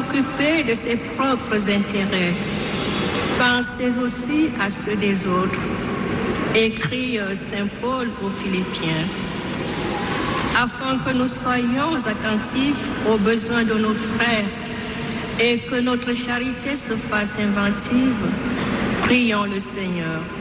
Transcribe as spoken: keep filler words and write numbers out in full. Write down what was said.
préoccupé de ses propres intérêts, pensez aussi à ceux des autres, écrit Saint Paul aux Philippiens, afin que nous soyons attentifs aux besoins de nos frères et que notre charité se fasse inventive. Prions le Seigneur.